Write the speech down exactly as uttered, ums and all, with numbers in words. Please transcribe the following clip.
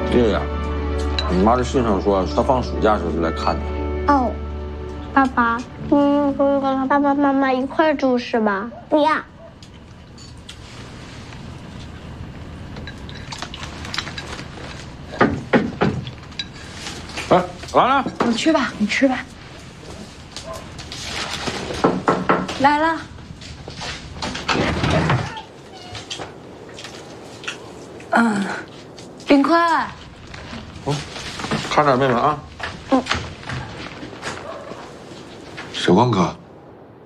对呀，你妈这信上说她放暑假时候就来看你。 哦，爸爸，嗯，不是跟爸爸妈妈一块住是吧？不要。 哎，来了， 你去吧，你吃吧。来了。嗯，冰块。 哦，看点妹妹啊。 嗯。 小光哥。